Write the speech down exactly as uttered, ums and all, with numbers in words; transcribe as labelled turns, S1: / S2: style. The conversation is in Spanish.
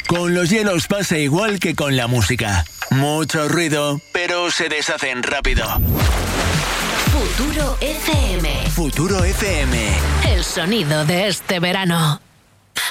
S1: Con los hielos pasa igual que con la música. Mucho ruido, pero se deshacen rápido.
S2: Futuro F M.
S1: Futuro F M.
S2: El sonido de este verano.